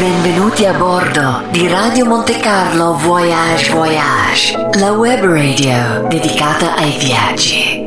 Benvenuti a bordo di Radio Monte Carlo Voyage Voyage, la web radio dedicata ai viaggi.